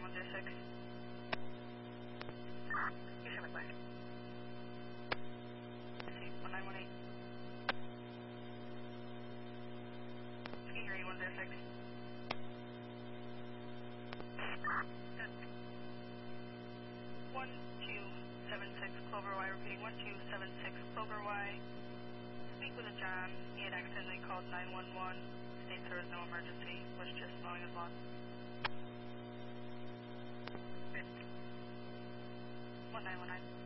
106. You should have back. See, 1918. Can you hear you, 106? Good. 1276 Clover Y, repeating 1276 Clover Y. Speak with a John. He had accidentally called 911. States there was no emergency, was just mowing his lawn. Good. 1919.